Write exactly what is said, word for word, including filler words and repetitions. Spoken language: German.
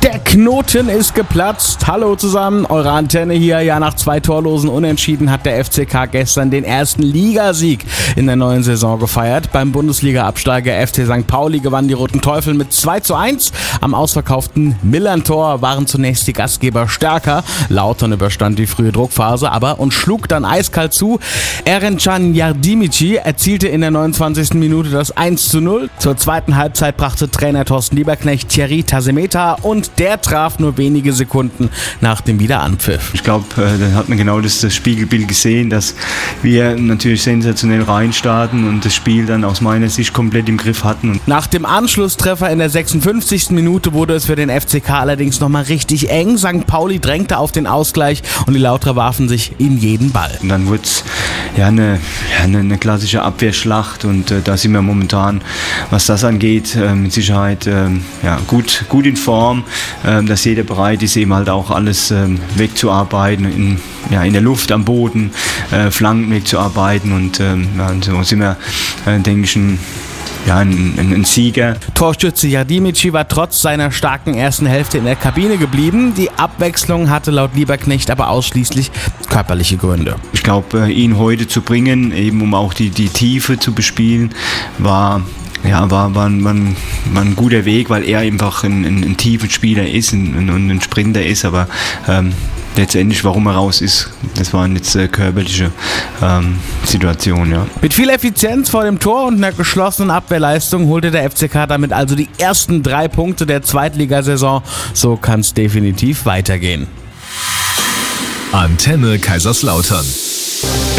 Der Knoten ist geplatzt. Hallo zusammen, eure Antenne hier. Ja, nach zwei torlosen Unentschieden hat der F C K gestern den ersten Ligasieg in der neuen Saison gefeiert. Beim Bundesliga-Absteiger F C Sankt Pauli gewannen die Roten Teufel mit zwei zu eins. Am ausverkauften Millerntor waren zunächst die Gastgeber stärker. Lautern überstand die frühe Druckphase aber und schlug dann eiskalt zu. Erencan Yardimici erzielte in der neunundzwanzigsten Minute das eins zu null. Zur zweiten Halbzeit brachte Trainer Thorsten Lieberknecht Thierry Tasemeta und der traf nur wenige Sekunden nach dem Wiederanpfiff. Ich glaube, da hat man genau das, das Spiegelbild gesehen, dass wir natürlich sensationell reinstarten und das Spiel dann aus meiner Sicht komplett im Griff hatten. Nach dem Anschlusstreffer in der sechsundfünfzigsten Minute wurde es für den F C K allerdings nochmal richtig eng. Sankt Pauli drängte auf den Ausgleich und die Lauterer warfen sich in jeden Ball. Und dann wurde es ja, eine, ja, eine, eine klassische Abwehrschlacht und äh, da sind wir momentan, was das angeht, äh, mit Sicherheit äh, ja, gut, gut in Form. Dass jeder bereit ist, eben halt auch alles ähm, wegzuarbeiten, in, ja, in der Luft, am Boden, äh, Flanken wegzuarbeiten und ähm, ja, so sind wir, äh, denke ich, ein, ja, ein, ein, ein Sieger. Torschütze Yardimici war trotz seiner starken ersten Hälfte in der Kabine geblieben. Die Abwechslung hatte laut Lieberknecht aber ausschließlich körperliche Gründe. Ich glaube, ihn heute zu bringen, eben um auch die, die Tiefe zu bespielen, war Ja, war, war, war, ein, war ein guter Weg, weil er einfach ein, ein, ein tiefer Spieler ist und ein, ein Sprinter ist, aber ähm, letztendlich, warum er raus ist, das waren jetzt äh, körperliche ähm, Situationen. Ja. Mit viel Effizienz vor dem Tor und einer geschlossenen Abwehrleistung holte der F C K damit also die ersten drei Punkte der Zweitligasaison. So kann es definitiv weitergehen. Antenne Kaiserslautern.